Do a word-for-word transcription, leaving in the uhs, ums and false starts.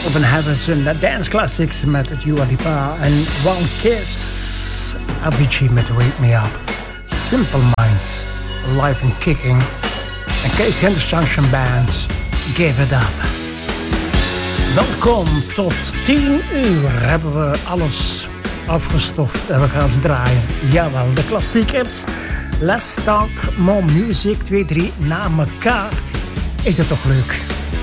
Calvin Harrison, de Dance Classics met Dua Lipa en One Kiss, Avicii met Wake Me Up, Simple Minds, Live and Kicking en Casey and the Junction Band, Give It Up. Welkom, tot tien uur hebben we alles afgestoft en we gaan ze draaien. Jawel, de klassiekers. Let's Talk More Music, twee, drie na elkaar. Is het toch leuk?